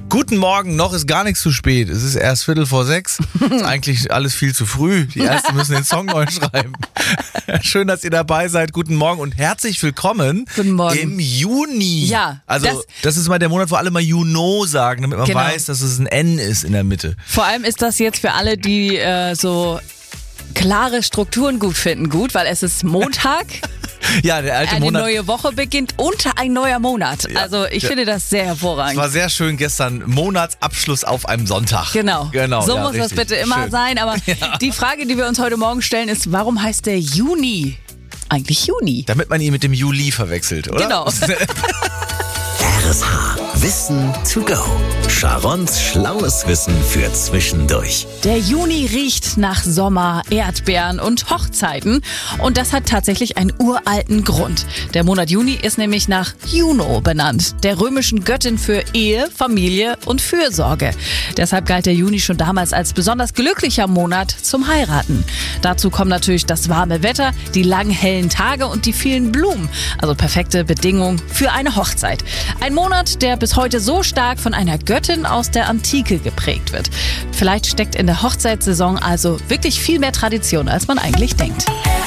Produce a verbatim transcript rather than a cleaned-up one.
Guten Morgen, noch ist gar nichts zu spät. Es ist erst Viertel vor sechs. Ist eigentlich alles viel zu früh. Die Ersten müssen den Song neu schreiben. Schön, dass ihr dabei seid. Guten Morgen und herzlich willkommen Guten Morgen. im Juni. Ja, also das, das, das ist mal der Monat, wo alle mal Juno sagen, damit man Genau. weiß, dass es ein N ist in der Mitte. Vor allem ist das jetzt für alle, die äh, so klare Strukturen gut finden, gut, weil es ist Montag. Ja, der alte Eine Monat. neue Woche beginnt und ein neuer Monat. Ja, also ich ja. finde das sehr Es hervorragend. war sehr schön gestern, Monatsabschluss auf einem Sonntag. Genau. genau So ja, muss richtig. das bitte immer Schön. sein. Aber Ja. die Frage, die wir uns heute Morgen stellen, ist, warum heißt der Juni eigentlich Juni? Damit man ihn mit dem Juli verwechselt, oder? Genau. R S H. Wissen to go. Sharons schlaues Wissen für zwischendurch. Der Juni riecht nach Sommer, Erdbeeren und Hochzeiten. Und das hat tatsächlich einen uralten Grund. Der Monat Juni ist nämlich nach Juno benannt, der römischen Göttin für Ehe, Familie und Fürsorge. Deshalb galt der Juni schon damals als besonders glücklicher Monat zum Heiraten. Dazu kommen natürlich das warme Wetter, die langen hellen Tage und die vielen Blumen. Also perfekte Bedingungen für eine Hochzeit. Ein Monat, der bis heute so stark von einer Göttin aus der Antike geprägt wird. Vielleicht steckt in der Hochzeitssaison also wirklich viel mehr Tradition, als man eigentlich denkt.